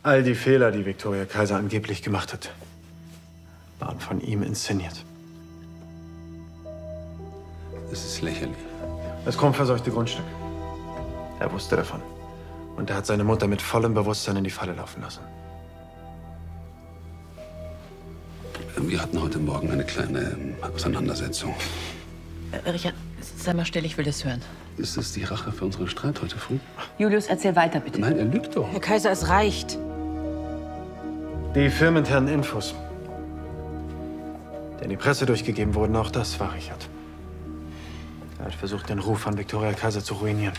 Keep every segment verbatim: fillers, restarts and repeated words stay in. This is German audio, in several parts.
All die Fehler, die Viktoria Kaiser angeblich gemacht hat, waren von ihm inszeniert. Das ist lächerlich. Das chromverseuchte Grundstück. Er wusste davon. Und er hat seine Mutter mit vollem Bewusstsein in die Falle laufen lassen. Wir hatten heute Morgen eine kleine ähm, Auseinandersetzung. Äh, Richard, sei mal still, ich will das hören. Ist das die Rache für unseren Streit heute früh? Julius, erzähl weiter, bitte. Nein, er lügt doch. Herr Kaiser, es reicht. Die firmeninternen Infos, die in die Presse durchgegeben wurden, auch das war Richard. Er hat versucht, den Ruf von Viktoria Kaiser zu ruinieren.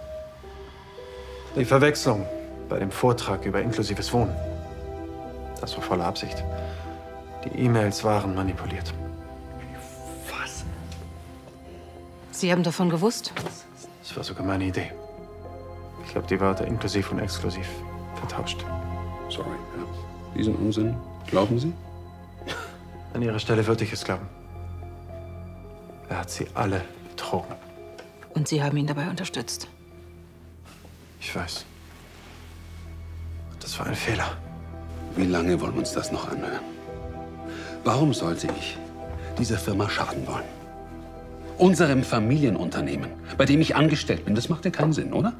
Die Verwechslung bei dem Vortrag über inklusives Wohnen, das war voller Absicht. Die E-Mails waren manipuliert. Was? Sie haben davon gewusst? Das war sogar meine Idee. Ich glaube, die Wörter inklusiv und exklusiv vertauscht. Sorry. Ja. Diesen Unsinn glauben Sie? An Ihrer Stelle würde ich es glauben. Er hat sie alle betrogen. Und Sie haben ihn dabei unterstützt? Ich weiß. Das war ein Fehler. Wie lange wollen wir uns das noch anhören? Warum sollte ich dieser Firma schaden wollen? Unserem Familienunternehmen, bei dem ich angestellt bin. Das macht ja keinen Sinn, oder?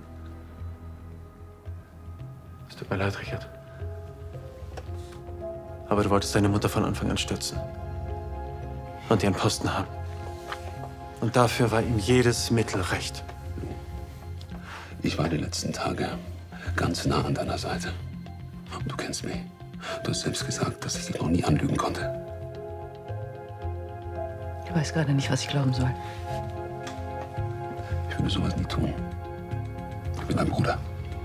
Es tut mir leid, Richard. Aber du wolltest deine Mutter von Anfang an stürzen. Und ihren Posten haben. Und dafür war ihm jedes Mittel recht. Ich war die letzten Tage ganz nah an deiner Seite. Und du kennst mich. Du hast selbst gesagt, dass ich dich noch nie anlügen konnte. Ich weiß gerade nicht, was ich glauben soll. Ich würde sowas nie tun. Ich bin dein Bruder.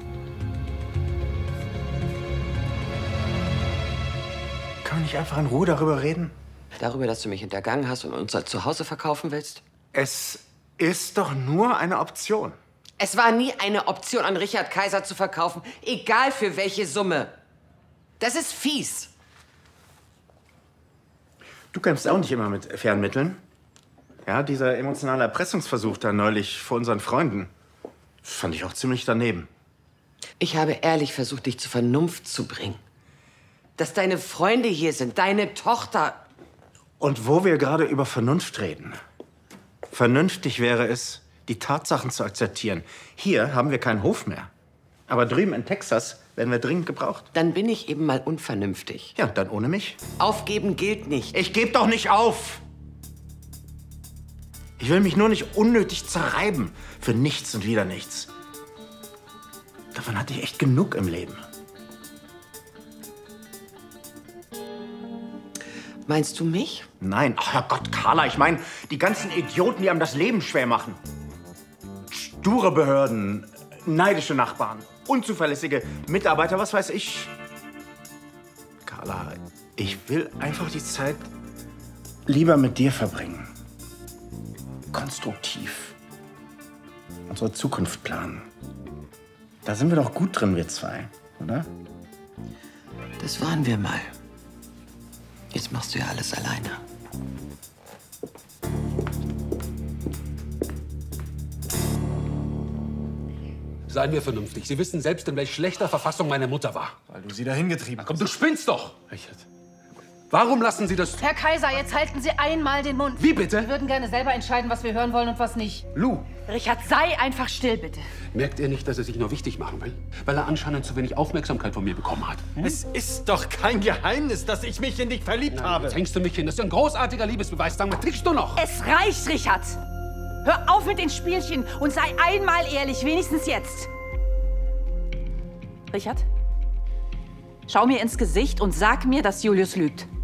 Kann man nicht einfach in Ruhe darüber reden? Darüber, dass du mich hintergangen hast und uns zu Hause verkaufen willst? Es ist doch nur eine Option. Es war nie eine Option, an Richard Kaiser zu verkaufen, egal für welche Summe. Das ist fies. Du kämpfst auch nicht immer mit fairen Mitteln. Ja, dieser emotionale Erpressungsversuch da neulich vor unseren Freunden, fand ich auch ziemlich daneben. Ich habe ehrlich versucht, dich zur Vernunft zu bringen. Dass deine Freunde hier sind, deine Tochter. Und wo wir gerade über Vernunft reden. Vernünftig wäre es, die Tatsachen zu akzeptieren. Hier haben wir keinen Hof mehr. Aber drüben in Texas werden wir dringend gebraucht. Dann bin ich eben mal unvernünftig. Ja, dann ohne mich. Aufgeben gilt nicht. Ich gebe doch nicht auf! Ich will mich nur nicht unnötig zerreiben. Für nichts und wieder nichts. Davon hatte ich echt genug im Leben. Meinst du mich? Nein. Ach Herrgott, Carla, ich meine die ganzen Idioten, die einem das Leben schwer machen. Sture Behörden, neidische Nachbarn, unzuverlässige Mitarbeiter, was weiß ich. Carla, ich will einfach die Zeit lieber mit dir verbringen. Konstruktiv. Unsere Zukunft planen. Da sind wir doch gut drin, wir zwei, oder? Das waren wir mal. Jetzt machst du ja alles alleine. Seien wir vernünftig. Sie wissen selbst, in welch schlechter Verfassung meine Mutter war. Weil du sie dahin getrieben hast. Komm, du spinnst doch! Richard. Warum lassen Sie das... Herr Kaiser, jetzt halten Sie einmal den Mund. Wie bitte? Wir würden gerne selber entscheiden, was wir hören wollen und was nicht. Lou, Richard, sei einfach still, bitte. merkt er nicht, dass er sich nur wichtig machen will? Weil er anscheinend zu wenig Aufmerksamkeit von mir bekommen hat. Hm? Es ist doch kein Geheimnis, dass ich mich in dich verliebt Nein, habe. jetzt hängst du mich hin. Das ist ein großartiger Liebesbeweis. Sag mal, trickst du noch? Es reicht, Richard. Hör auf mit den Spielchen und sei einmal ehrlich, wenigstens jetzt. Richard, schau mir ins Gesicht und sag mir, dass Julius lügt.